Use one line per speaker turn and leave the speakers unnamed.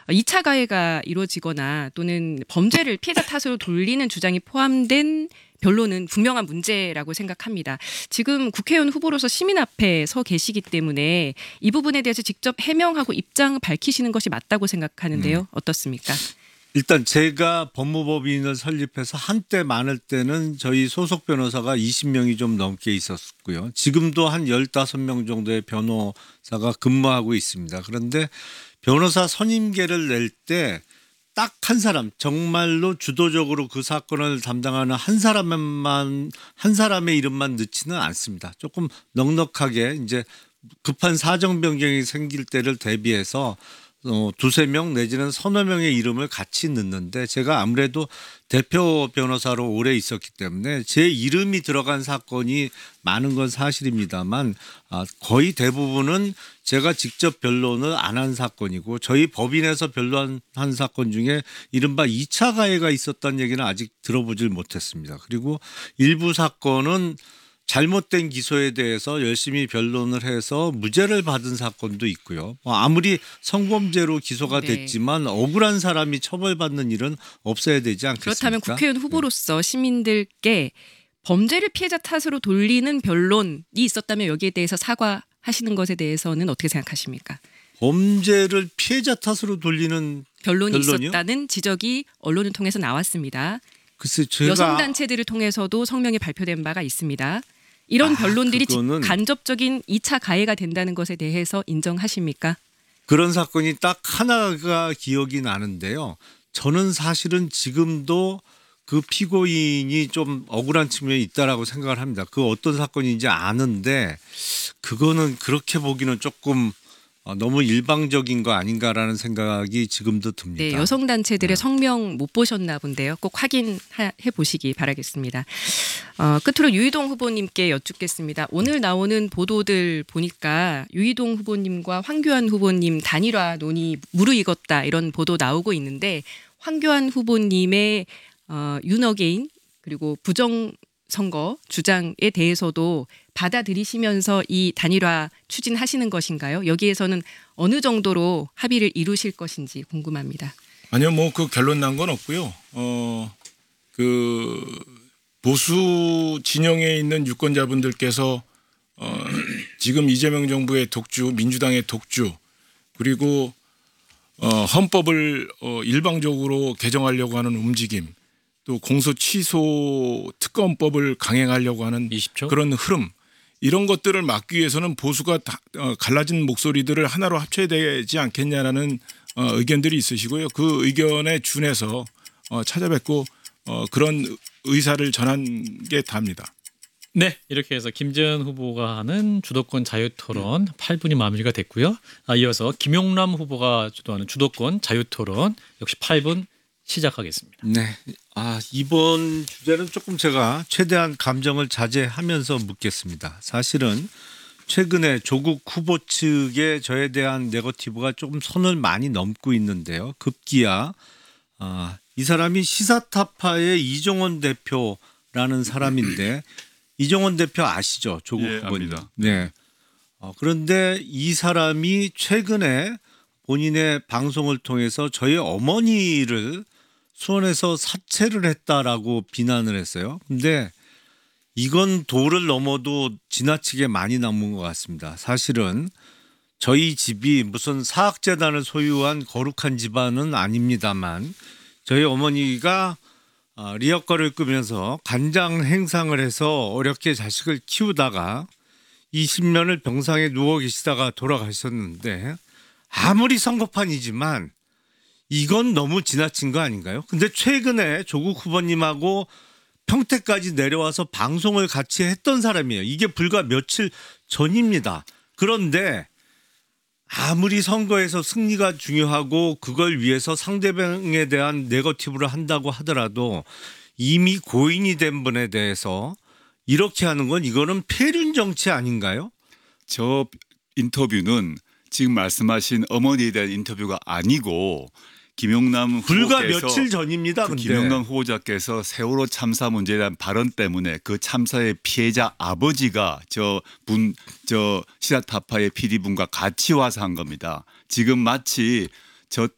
2차 가해가 이루어지거나 또는 범죄를 피해자 탓으로 돌리는 주장이 포함된 변론은 분명한 문제라고 생각합니다. 지금 국회의원 후보로서 시민 앞에 서 계시기 때문에 이 부분에 대해서 직접 해명하고 입장을 밝히시는 것이 맞다고 생각하는데요. 어떻습니까?
일단 제가 법무법인을 설립해서 한때 많을 때는 저희 소속 변호사가 20명이 좀 넘게 있었고요. 지금도 한 15명 정도의 변호사가 근무하고 있습니다. 그런데 변호사 선임계를 낼 때 딱 한 사람, 정말로 주도적으로 그 사건을 담당하는 한 사람의 이름만 넣지는 않습니다. 조금 넉넉하게 이제 급한 사정 변경이 생길 때를 대비해서 두세 명 내지는 서너 명의 이름을 같이 넣는데 제가 아무래도 대표 변호사로 오래 있었기 때문에 제 이름이 들어간 사건이 많은 건 사실입니다만 거의 대부분은 제가 직접 변론을 안 한 사건이고 저희 법인에서 변론한 사건 중에 이른바 2차 가해가 있었다는 얘기는 아직 들어보질 못했습니다. 그리고 일부 사건은 잘못된 기소에 대해서 열심히 변론을 해서 무죄를 받은 사건도 있고요. 아무리 성범죄로 기소가 됐지만 억울한 사람이 처벌받는 일은 없어야 되지 않겠습니까?
그렇다면 국회의원 후보로서 시민들께 범죄를 피해자 탓으로 돌리는 변론이 있었다면 여기에 대해서 사과하시는 것에 대해서는 어떻게 생각하십니까?
범죄를 피해자 탓으로 돌리는
변론이 있었다는 지적이 언론을 통해서 나왔습니다.
글쎄 제가
여성단체들을 통해서도 성명이 발표된 바가 있습니다. 이런 변론들이 간접적인 2차 가해가 된다는 것에 대해서 인정하십니까?
그런 사건이 딱 하나가 기억이 나는데요. 저는 사실은 지금도 그 피고인이 좀 억울한 측면이 있다라고 생각을 합니다. 그 어떤 사건인지 아는데 그거는 그렇게 보기는 조금 너무 일방적인 거 아닌가라는 생각이 지금도 듭니다.
네, 여성단체들의 성명 못 보셨나 본데요. 꼭 확인해 보시기 바라겠습니다. 끝으로 유희동 후보님께 여쭙겠습니다. 오늘 나오는 보도들 보니까 유희동 후보님과 황교안 후보님 단일화 논의 무르익었다 이런 보도 나오고 있는데 황교안 후보님의 윤어게인 그리고 부정선거 주장에 대해서도 받아들이시면서 이 단일화 추진하시는 것인가요? 여기에서는 어느 정도로 합의를 이루실 것인지 궁금합니다.
아니요, 뭐 그 결론 난 건 없고요. 그 보수 진영에 있는 유권자분들께서 지금 이재명 정부의 독주, 민주당의 독주, 그리고 헌법을 일방적으로 개정하려고 하는 움직임, 또 공소 취소 특검법을 강행하려고 하는 20초? 그런 흐름, 이런 것들을 막기 위해서는 보수가 갈라진 목소리들을 하나로 합쳐야 되지 않겠냐라는 의견들이 있으시고요. 그 의견에 준해서 찾아뵙고 그런 의사를 전한 게 답니다.
네, 이렇게 해서 김재현 후보가 하는 주도권 자유토론 8분이 마무리가 됐고요. 이어서 김용남 후보가 주도하는 주도권 자유토론 역시 8분 시작하겠습니다.
네, 이번 주제는 조금 제가 최대한 감정을 자제하면서 묻겠습니다. 사실은 최근에 조국 후보 측의 저에 대한 네거티브가 조금 선을 많이 넘고 있는데요. 급기야 이 사람이 시사타파의 이종원 대표라는 사람인데 이종원 대표 아시죠? 조국 후보님.
압니다.
네. 그런데 이 사람이 최근에 본인의 방송을 통해서 저희 어머니를 수원에서 사체를 했다라고 비난을 했어요. 근데 이건 도를 넘어도 지나치게 많이 남은 것 같습니다. 사실은 저희 집이 무슨 사학재단을 소유한 거룩한 집안은 아닙니다만 저희 어머니가 리어커를 끄면서 간장 행상을 해서 어렵게 자식을 키우다가 20년을 병상에 누워 계시다가 돌아가셨는데 아무리 선거판이지만 이건 너무 지나친 거 아닌가요? 근데 최근에 조국 후보님하고 평택까지 내려와서 방송을 같이 했던 사람이에요. 이게 불과 며칠 전입니다. 그런데 아무리 선거에서 승리가 중요하고 그걸 위해서 상대방에 대한 네거티브를 한다고 하더라도 이미 고인이 된 분에 대해서 이렇게 하는 건 이거는 폐륜 정치 아닌가요?
저 인터뷰는 지금 말씀하신 어머니에 대한 인터뷰가 아니고 김용남
불과
후보께서
며칠 전입니다.
그
근데.
김용남 후보자께서 세월호 참사 문제에 대한 발언 때문에 그 참사의 피해자 아버지가 저 시사타파의 PD분과 같이 와서 한 겁니다. 지금 마치